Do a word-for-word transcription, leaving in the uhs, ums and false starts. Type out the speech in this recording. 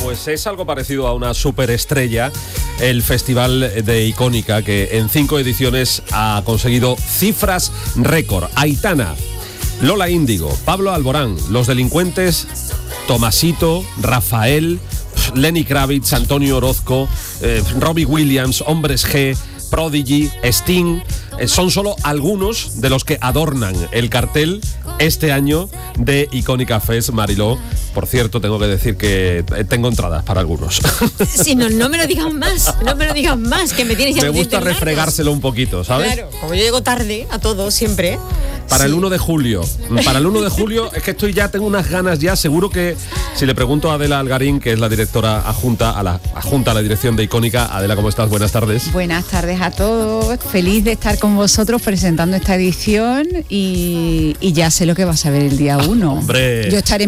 Pues es algo parecido a una superestrella, el Festival de Icónica, que en cinco ediciones ha conseguido cifras récord. Aitana, Lola Índigo, Pablo Alborán, Los Delincuentes, Tomasito, Rafael, Lenny Kravitz, Antonio Orozco, eh, Robbie Williams, Hombres G, Prodigy, Sting, eh, son solo algunos de los que adornan el cartel este año de Icónica Fest. Mariló, por cierto, tengo que decir que tengo entradas para algunos. Sí, no, no me lo digas más, no me lo digas más, que me tienes ya. Me gusta refregárselo un poquito, ¿sabes? Claro, como yo llego tarde a todo, siempre. Para sí. el uno de julio. Para el uno de julio es que estoy ya, tengo unas ganas ya, seguro que si le pregunto a Adela Algarín, que es la directora adjunta a la, adjunta a la dirección de Icónica. Adela, ¿cómo estás? Buenas tardes. Buenas tardes a todos, feliz de estar con vosotros presentando esta edición y, y ya sé lo que vas a ver el día uno. Hombre. Yo estaré en